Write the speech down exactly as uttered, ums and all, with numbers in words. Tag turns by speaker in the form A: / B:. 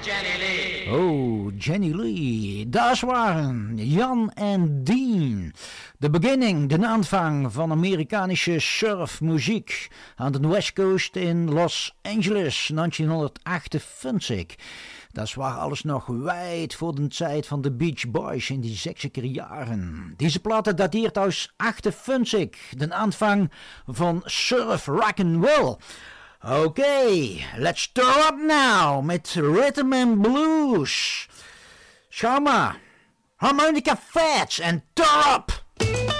A: Jenny Lee.
B: Oh, Jenny Lee. Dat waren Jan en Dean. De beginning, de aanvang van Amerikanische surfmuziek aan de West Coast in Los Angeles, negentienhonderdachtenvijftig. Dat was alles nog wijd voor de tijd van de Beach Boys in die zestiger jaren. Deze plaat dateert uit achtenvijftig, de aanvang van surf rock'n'roll. Oké, okay, let's stir up now met Rhythm and Blues. Schau mal, harmonica fats en stir up!